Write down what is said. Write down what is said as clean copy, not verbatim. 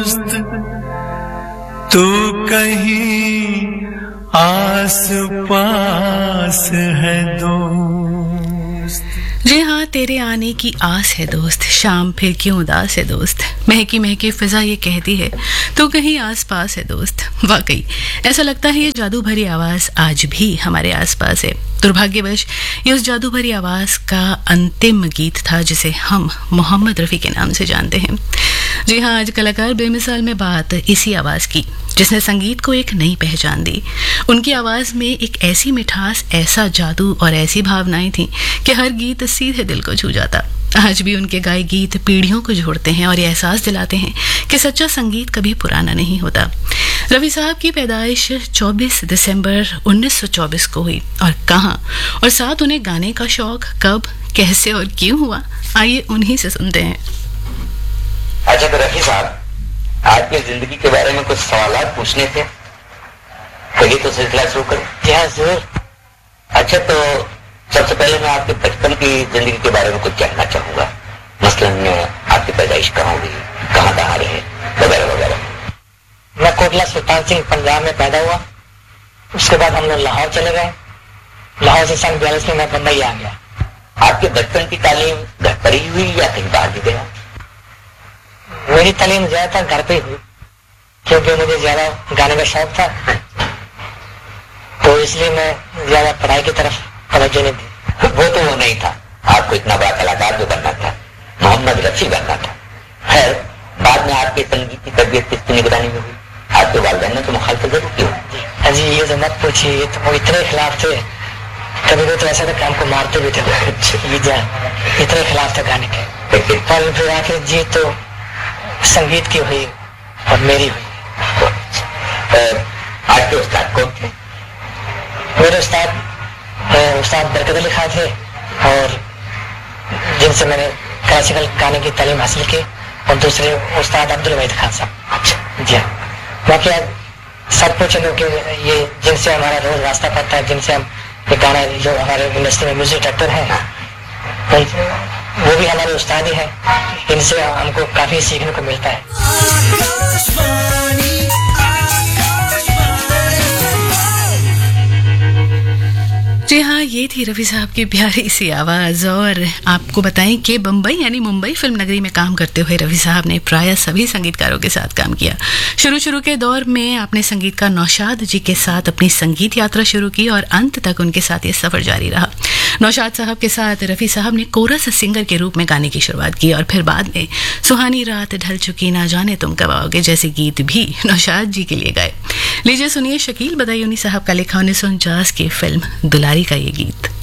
दोस्त तू कहीं आस पास है दोस्त। जी हाँ, तेरे आने की आस है दोस्त, शाम फिर क्यों उदास है दोस्त। महकी महकी फिजा ये कहती है तो कहीं आस पास है दोस्त। वाकई ऐसा लगता है ये जादू भरी आवाज आज भी हमारे आस पास है। दुर्भाग्यवश ये उस जादू भरी आवाज का अंतिम गीत था जिसे हम मोहम्मद रफ़ी के नाम से जानते हैं। जी हाँ, आज कलाकार बेमिसाल में बात इसी आवाज की जिसने संगीत को एक नई पहचान दी। उनकी आवाज में एक ऐसी मिठास, ऐसा जादू और ऐसी भावनाएं थी कि हर गीत सीधे दिल को छू जाता। आज भी उनके गाए गीत पीढ़ियों को जोड़ते हैं और ये एहसास दिलाते हैं कि सच्चा संगीत कभी पुराना नहीं होता। रफ़ी साहब की पैदाइश 24 दिसंबर 1924 को हुई और कहाँ, और साथ उन्हें गाने का शौक कब, कैसे और क्यों हुआ, आइए उन्हीं से सुनते हैं। अच्छा तो रफ़ी साहब, आपकी जिंदगी के बारे में कुछ सवालात पूछने थे, चलिए तो सिलसिला शुरू करें। क्या जरूर। अच्छा तो सबसे पहले मैं आपके बचपन की जिंदगी के बारे में कुछ जानना चाहूंगा। मसलन आपकी पैदाइश कहाँ हुई, कहाँ रहे, वगैरह वगैरह। मैं कोटला सुल्तान सिंह पंजाब में पैदा हुआ। उसके बाद हम लोग लाहौर चले गए। लाहौर से सन 42 में मैं बम्बई आ गया। आपके बचपन की तालीम घर पर ही हुई या कहीं बाहर भी गया? मेरी तालीम ज्यादातर घर पे ही हुई क्योंकि मुझे ज्यादा गाने का शौक था, तो इसलिए मैं ज्यादा पढ़ाई की तरफ तवज्जो नहीं दी। वो नहीं था, आपको इतना बड़ा कलाकार जो बनना था, मोहम्मद रफ़ी बनना था। खैर, बाद में आपके संगीत की तबीयत किसकी निगरानी में हुई? आपके वालिदैन ने तो मुखालफत जरूर की। अजी ये तो मत पूछिए, ये तो वो इतने खिलाफ थे, कभी तो ऐसा था कि हमको मारते भी थे। इतने खिलाफ थे गाने के। पर फिर आखिर जी तो संगीत की हुई और मेरी हुई। आपके उस्ताद कौन थे? मेरे उस्ताद बरकत अली खान थे और जिनसे मैंने क्लासिकल गाने की तालीम हासिल की, और दूसरे उस्ताद अब्दुल वहीद खान साहब। अच्छा जी हाँ, बाकी सब कुछ ये जिनसे हमारा रोज रास्ता पड़ता है, जिनसे हम ये गाना, जो हमारे इंडस्ट्री में म्यूजिक डायरेक्टर हैं, वो भी हमारे उस्ताद ही हैं। इनसे हमको काफी सीखने को मिलता है। जी हाँ, ये थी रफ़ी साहब की प्यारी सी आवाज़। और आपको बताएं कि बम्बई यानी मुंबई फिल्म नगरी में काम करते हुए रफ़ी साहब ने प्रायः सभी संगीतकारों के साथ काम किया। शुरू के दौर में आपने संगीतकार नौशाद जी के साथ अपनी संगीत यात्रा शुरू की और अंत तक उनके साथ ये सफ़र जारी रहा। नौशाद साहब के साथ रफ़ी साहब ने कोरस सिंगर के रूप में गाने की शुरुआत की और फिर बाद में सुहानी रात ढल चुकी, ना जाने तुम कब आओगे जैसे गीत भी नौशाद जी के लिए गाए। लीजिए सुनिए शकील बदायूनी साहब का लिखा 1949 की फिल्म दुलारी का ये गीत।